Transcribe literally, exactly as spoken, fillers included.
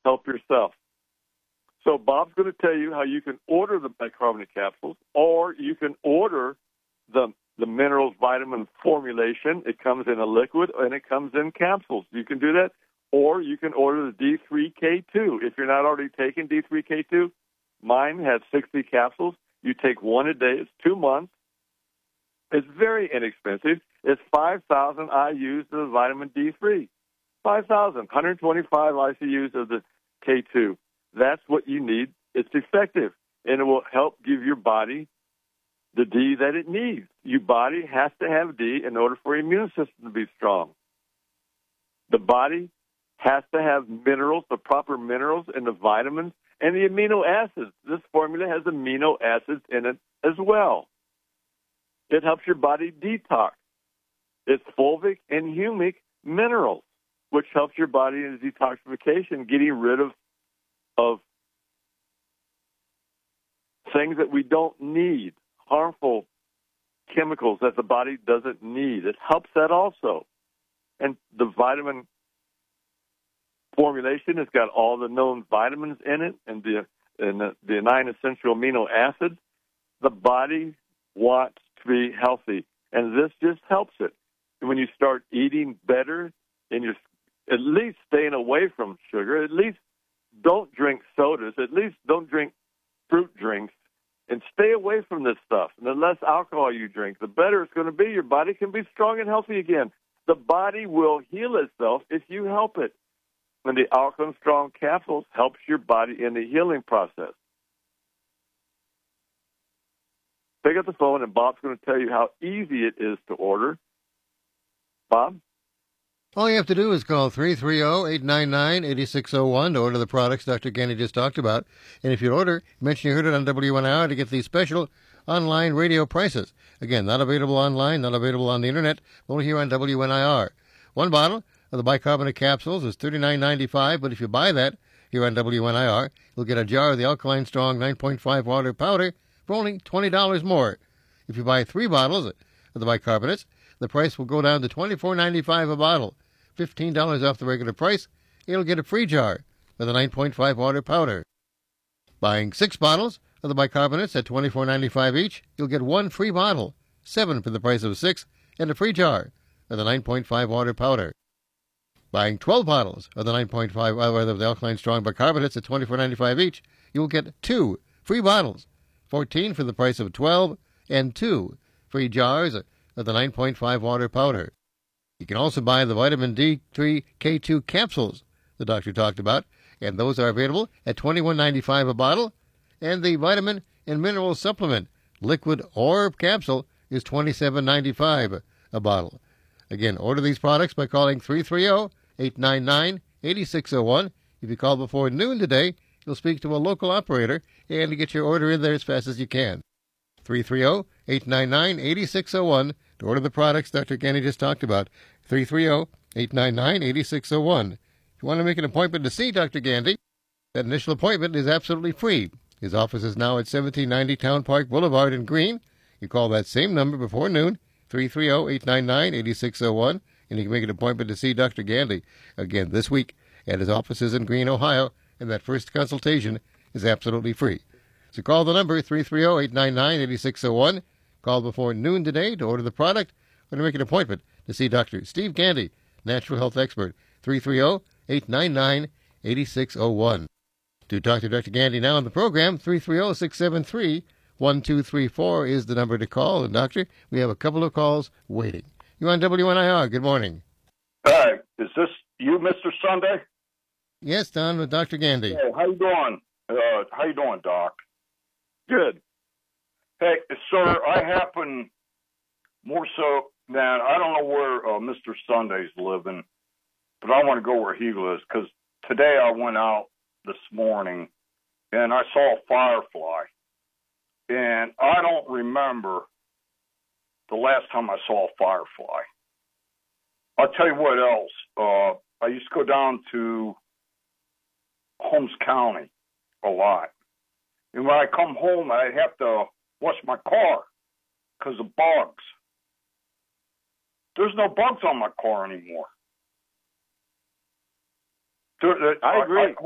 help yourself. So Bob's going to tell you how you can order the bicarbonate capsules, or you can order the the minerals vitamin formulation. It comes in a liquid and it comes in capsules. You can do that, or you can order the D three K two. If you're not already taking D three K two, mine has sixty capsules. You take one a day. It's two months. It's very inexpensive. It's five thousand I U's of the vitamin D three. five thousand, one hundred twenty-five I C U's of the K two. That's what you need. It's effective, and it will help give your body the D that it needs. Your body has to have D in order for your immune system to be strong. The body has to have minerals, the proper minerals and the vitamins and the amino acids. This formula has amino acids in it as well. It helps your body detox. It's fulvic and humic minerals, which helps your body in detoxification, getting rid of of things that we don't need, harmful chemicals that the body doesn't need. It helps that also. And the vitamin formulation has got all the known vitamins in it and the, and the, the nine essential amino acids. The body wants to be healthy, and this just helps it. And when you start eating better and you're at least staying away from sugar, at least don't drink sodas, at least don't drink fruit drinks, and stay away from this stuff. And the less alcohol you drink, the better it's going to be. Your body can be strong and healthy again. The body will heal itself if you help it. And the Alkaline Strong capsules helps your body in the healing process. Pick up the phone, and Bob's going to tell you how easy it is to order. Bob? All you have to do is call three three zero, eight nine nine, eight six zero one to order the products Doctor Gandy just talked about. And if you order, mention you heard it on W N I R to get these special online radio prices. Again, not available online, not available on the Internet, only here on W N I R. One bottle of the bicarbonate capsules is thirty-nine ninety-five, but if you buy that here on W N I R, you'll get a jar of the Alkaline Strong nine point five water powder for only twenty dollars more. If you buy three bottles of the bicarbonates, the price will go down to twenty-four ninety-five a bottle, fifteen dollars off the regular price. You'll get a free jar of the nine point five water powder. Buying six bottles of the bicarbonates at twenty-four ninety-five each, you'll get one free bottle, seven for the price of six, and a free jar of the nine point five water powder. Buying twelve bottles of the nine point five of the Alkaline Strong bicarbonates at twenty-four ninety-five each, you'll get two free bottles, fourteen for the price of twelve, and two free jars of the nine point five water powder. You can also buy the vitamin D three K two capsules the doctor talked about, and those are available at twenty-one ninety-five a bottle, and the vitamin and mineral supplement, liquid or capsule, is twenty-seven ninety-five a bottle. Again, order these products by calling three three zero, eight nine nine, eight six zero one. If you call before noon today, you'll speak to a local operator and get your order in there as fast as you can. three three zero, eight nine nine, eight six zero one to order the products Doctor Gandy just talked about. three three zero, eight nine nine, eight six zero one. If you want to make an appointment to see Doctor Gandy, that initial appointment is absolutely free. His office is now at seventeen ninety Town Park Boulevard in Greene. You call that same number before noon, three three zero, eight nine nine, eight six zero one, and you can make an appointment to see Doctor Gandy again this week at his offices in Greene, Ohio, and that first consultation is absolutely free. So call the number three three zero, eight nine nine, eight six zero one. Call before noon today to order the product or to make an appointment to see Doctor Steve Gandy, natural health expert, three three zero, eight nine nine, eight six zero one. To talk to Doctor Gandy now on the program, three three zero, six seven three, one two three four is the number to call. And, Doctor, we have a couple of calls waiting. You're on W N I R. Good morning. Hi. Is this you, Mister Sunday? Yes, Don, with Doctor Gandy. Hey, how you doing? Uh, how you doing, Doc? Good. Hey, sir, I happen more so than, I don't know where uh, Mister Sunday's living, but I want to go where he lives, because today I went out this morning and I saw a firefly, and I don't remember the last time I saw a firefly. I'll tell you what else. Uh, I used to go down to Holmes County a lot. And when I come home, I have to wash my car because of bugs. There's no bugs on my car anymore. There, there, I agree. I,